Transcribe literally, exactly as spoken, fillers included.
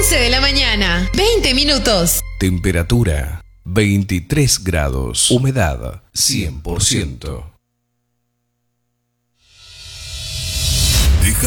once de la mañana, veinte minutos. Temperatura veintitrés grados. Humedad cien por ciento.